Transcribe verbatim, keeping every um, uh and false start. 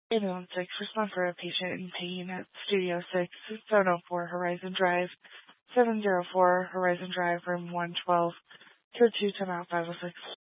Ambulance six, respond for a patient in pain at Studio six, seven oh four Horizon Drive, seven oh four Horizon Drive, room one twelve, code two, ten out five oh six.